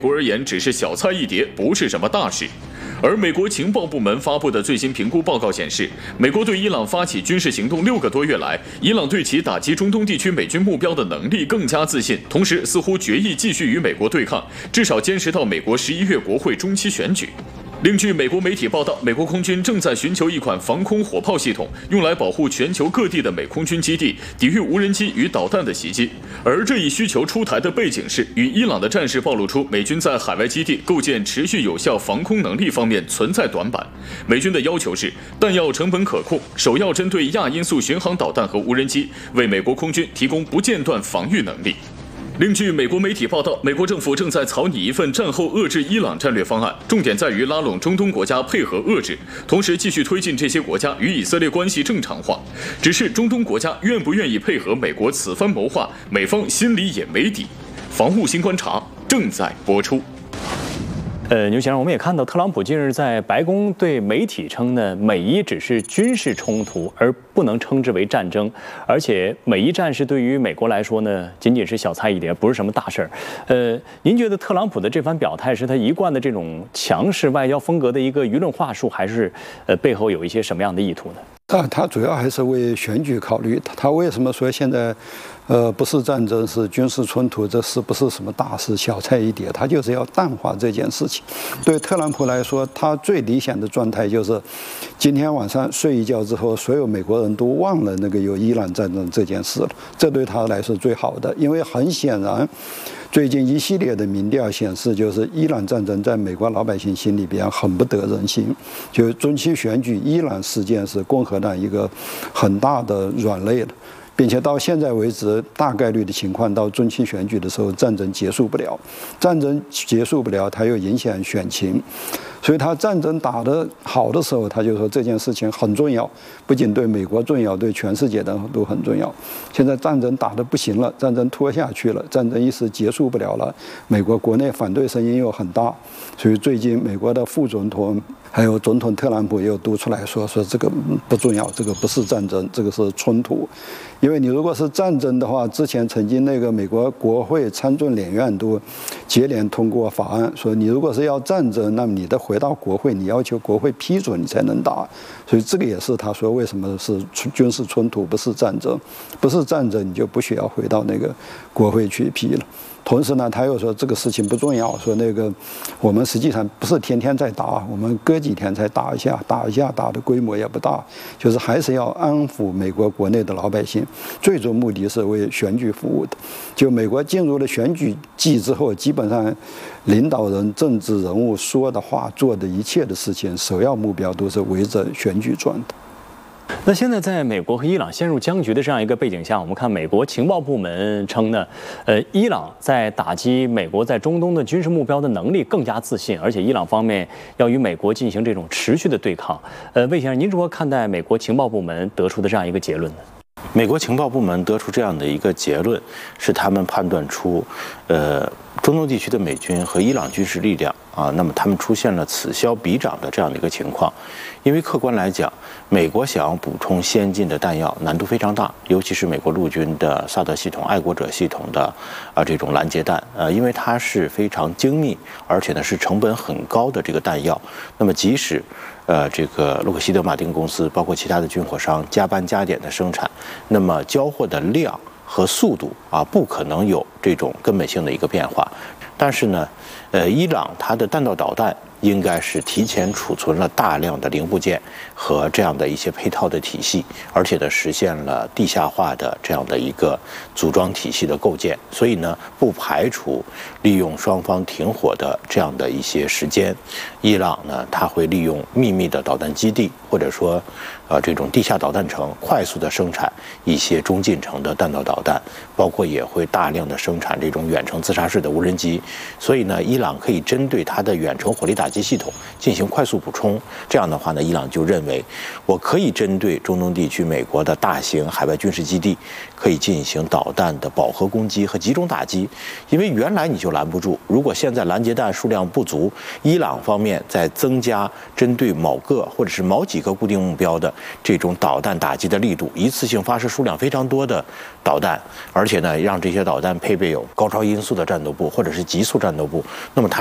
国而言只是小菜一碟，不是什么大事。而美国情报部门发布的最新评估报告显示，美国对伊朗发起军事行动6个多月来，伊朗对其打击中东地区美军目标的能力更加自信，同时似乎决意继续与美国对抗，至少坚持到美国11月国会中期选举。另据美国媒体报道，美国空军正在寻求一款防空火炮系统，用来保护全球各地的美空军基地，抵御无人机与导弹的袭击。而这一需求出台的背景是，与伊朗的战事暴露出美军在海外基地构建持续有效防空能力方面存在短板。美军的要求是，弹药成本可控，首要针对亚音速巡航导弹和无人机，为美国空军提供不间断防御能力。另据美国媒体报道，美国政府正在草拟一份战后遏制伊朗战略方案，重点在于拉拢中东国家配合遏制，同时继续推进这些国家与以色列关系正常化。只是中东国家愿不愿意配合美国此番谋划，美方心里也没底。防务新观察正在播出。 牛先生，我们也看到特朗普近日在白宫对媒体称呢，美伊只是军事冲突，而不能称之为战争。而且美伊战事对于美国来说呢，仅仅是小菜一碟，不是什么大事儿。您觉得特朗普的这番表态是他一贯的这种强势外交风格的一个舆论话术，还是背后有一些什么样的意图呢？ 他主要还是为选举考虑。他为什么说现在，不是战争，是军事冲突，这是不是什么大事，小菜一碟？他就是要淡化这件事情。对特朗普来说，他最理想的状态就是，今天晚上睡一觉之后，所有美国人都忘了那个有伊朗战争这件事了。这对他来说最好的，因为很显然，最近一系列的民调显示，就是伊朗战争在美国老百姓心里边很不得人心。就中期选举，伊朗事件是共和党一个很大的软肋了，并且到现在为止，大概率的情况，到中期选举的时候，战争结束不了，它又影响选情。所以他战争打得好的时候，他就说这件事情很重要，不仅对美国重要，对全世界的都很重要。现在战争打得不行了，战争拖下去了，战争一时结束不了了，美国国内反对声音又很大，所以最近美国的副总统还有总统特朗普又都出来说这个不重要，这个不是战争，这个是冲突。因为你如果是战争的话，之前曾经那个美国国会参众两院都接连通过法案，说你如果是要战争，那么你得回到国会，你要求国会批准你才能打。所以这个也是他说为什么是军事冲突，不是战争，不是战争你就不需要回到那个国会去批了。同时呢，他又说这个事情不重要，说那个我们实际上不是天天在打，我们隔几天才打一下，打的规模也不大，就是还是要安抚美国国内的老百姓，最终目的是为选举服务的。就美国进入了选举季之后，基本上领导人、政治人物说的话、做的一切的事情，首要目标都是围着选举转的。 那现在在美国和伊朗陷入僵局的这样一个背景下，我们看美国情报部门称呢，伊朗在打击美国在中东的军事目标的能力更加自信，而且伊朗方面要与美国进行这种持续的对抗。魏先生，您如何看待美国情报部门得出的这样一个结论呢？ 美国情报部门得出这样的一个结论，是他们判断出，中东地区的美军和伊朗军事力量那么他们出现了此消彼长的这样的一个情况。因为客观来讲，美国想要补充先进的弹药难度非常大，尤其是美国陆军的萨德系统、爱国者系统的这种拦截弹，因为它是非常精密，而且呢是成本很高的这个弹药。那么即使这个洛克希德马丁公司包括其他的军火商加班加点的生产，那么交货的量和速度不可能有这种根本性的一个变化。但是呢，伊朗它的弹道导弹应该是提前储存了大量的零部件和这样的一些配套的体系，而且呢实现了地下化的这样的一个组装体系的构建。所以呢，不排除利用双方停火的这样的一些时间，伊朗呢它会利用秘密的导弹基地，或者说这种地下导弹城，快速的生产一些中近程的弹道导弹，包括也会大量的生产这种远程自杀式的无人机。所以呢，伊朗可以针对它的远程火力打击击系统进行快速补充。这样的话呢，伊朗就认为我可以针对中东地区美国的大型海外军事基地，可以进行导弹的饱和攻击和集中打击。因为原来你就拦不住，如果现在拦截弹数量不足，伊朗方面在增加针对某个或者是某几个固定目标的这种导弹打击的力度，一次性发射数量非常多的导弹，而且呢，让这些导弹配备有高超音速的战斗部或者是极速战斗部，那么它